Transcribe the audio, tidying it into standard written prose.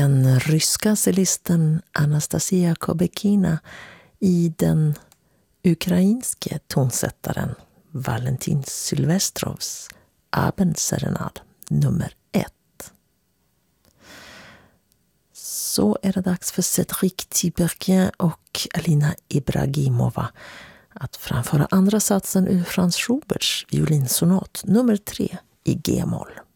den ryska cellisten Anastasia Kobekina i den ukrainske tonsättaren Valentin Sylvestrovs Abendserenad nummer 1. Så är det dags för Cédric Tiberghien och Alina Ibragimova att framföra andra satsen ur Franz Schuberts violinsonat nummer 3 i G-moll.